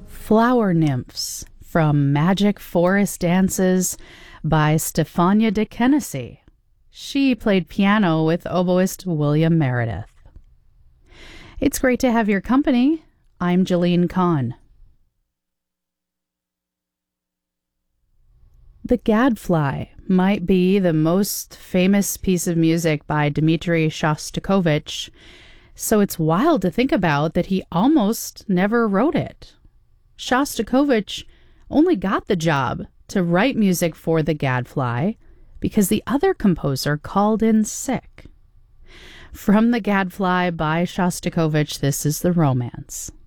Flower Nymphs from Magic Forest Dances by Stefania de Kennedy. She played piano with oboist William Meredith. It's great to have your company. I'm Jalene Kahn. The Gadfly might be the most famous piece of music by Dmitri Shostakovich, so it's wild to think about that he almost never wrote it. Shostakovich only got the job to write music for The Gadfly because the other composer called in sick. From The Gadfly by Shostakovich, this is The Romance.